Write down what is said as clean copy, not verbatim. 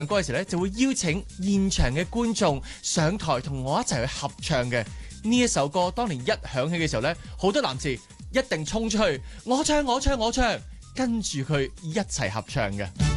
歌嘅時咧，就會邀請現場嘅觀眾上台同我一齊去合唱嘅。呢一首歌當年一響起嘅時候咧，好多男士一定衝出去，我唱，跟住佢一齊合唱嘅。